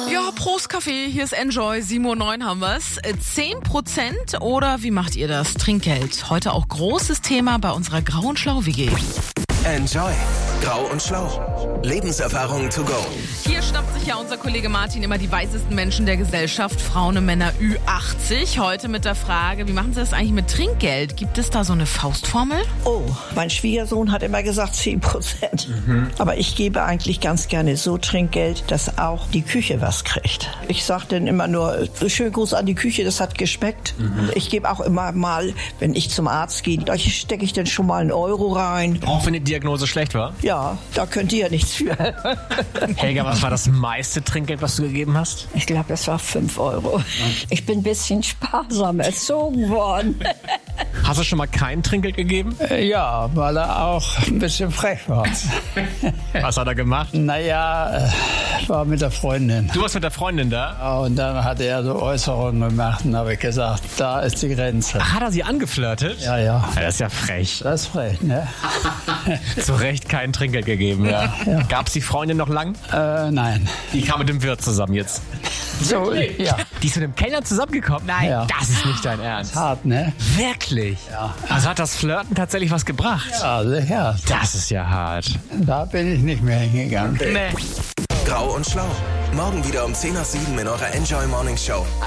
Ja, Prost Kaffee, hier ist Enjoy, 7:09 haben wir's. 10% oder wie macht ihr das? Trinkgeld. Heute auch großes Thema bei unserer Grau und Schlau-WG. Enjoy. Grau und Schlau. Lebenserfahrungen to go. Hier schnappt sich ja unser Kollege Martin immer die weisesten Menschen der Gesellschaft, Frauen und Männer Ü80. Heute mit der Frage, wie machen Sie das eigentlich mit Trinkgeld? Gibt es da so eine Faustformel? Oh, mein Schwiegersohn hat immer gesagt 10%. Aber ich gebe eigentlich ganz gerne so Trinkgeld, dass auch die Küche was kriegt. Ich sage dann immer nur, schönen Gruß an die Küche, das hat geschmeckt. Ich gebe auch immer mal, wenn ich zum Arzt gehe, da stecke ich dann schon mal einen Euro rein. Auch wenn die Diagnose schlecht war? Ja, da könnt ihr ja nichts für. Helga, was war das meiste Trinkgeld, was du gegeben hast? Ich glaube, es war 5 Euro. Ich bin ein bisschen sparsam erzogen worden. Hast du schon mal kein Trinkgeld gegeben? Ja, weil er auch ein bisschen frech war. Was hat er gemacht? Naja, war mit der Freundin. Du warst mit der Freundin da? Und dann hat er so Äußerungen gemacht und habe ich gesagt, da ist die Grenze. Hat er sie angeflirtet? Ja. Ja, das ist ja frech. Das ist frech, ne? Zu Recht kein Trinkgeld gegeben, ja. Gab's die Freundin noch lang? Nein. Die kam mit dem Wirt zusammen jetzt. So, ja. Die ist mit dem Kellner zusammengekommen? Nein, Ja. das ist nicht dein Ernst. Hart, ne? Wirklich? Ja. Also hat das Flirten tatsächlich was gebracht? Ja, sicher. Das ist ja hart. Da bin ich nicht mehr hingegangen. Nee. Grau und Schlau. Morgen wieder um 10 nach 7 in eurer Enjoy Morning Show.